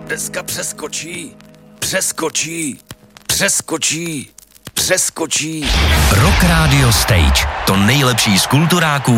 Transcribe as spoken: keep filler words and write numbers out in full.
Deska přeskočí, přeskočí, přeskočí, přeskočí. Rock Radio Stage. To nejlepší z kulturáků